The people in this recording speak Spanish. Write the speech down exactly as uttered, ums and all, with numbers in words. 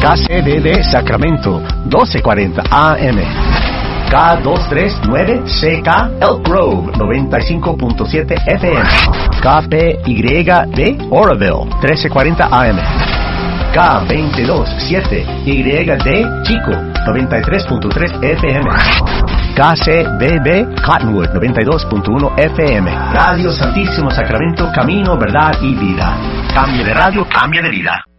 K C B B Sacramento, doce cuarenta A M. K doscientos treinta y nueve C K Elk Grove, noventa y cinco punto siete F M. K P Y D Oroville, trece cuarenta A M. K veintidós siete Y D Chico, noventa y tres punto tres F M. K C B B Cottonwood, noventa y dos punto uno F M. Radio Santísimo Sacramento, camino, verdad y vida. Cambio de radio, cambio de vida.